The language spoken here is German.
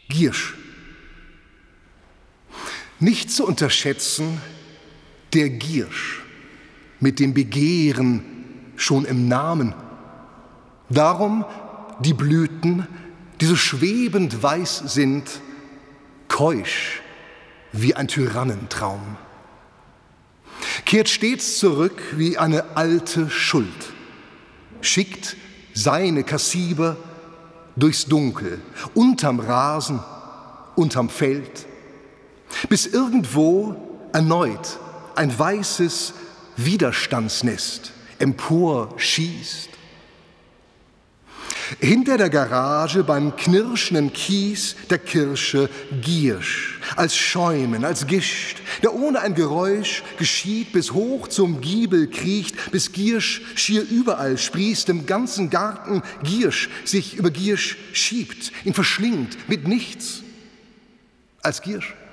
Giersch. Nicht zu unterschätzen, der Giersch mit dem Begehren schon im Namen. Darum die Blüten, die so schwebend weiß sind, keusch wie ein Tyrannentraum. Kehrt stets zurück wie eine alte Schuld, schickt seine Kassiber durchs Dunkel, unterm Rasen, unterm Feld, bis irgendwo erneut ein weißes Widerstandsnest emporschießt. Hinter der Garage beim knirschenden Kies der Kirsche Giersch, als Schäumen, als Gischt, der ohne ein Geräusch geschieht, bis hoch zum Giebel kriecht, bis Giersch schier überall sprießt, im ganzen Garten Giersch sich über Giersch schiebt, ihn verschlingt mit nichts als Giersch.